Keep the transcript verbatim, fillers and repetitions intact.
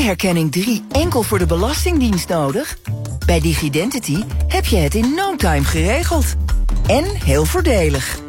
rijherkenning drie enkel voor de Belastingdienst nodig? Bij Digidentity heb je het in no time geregeld. En heel voordelig.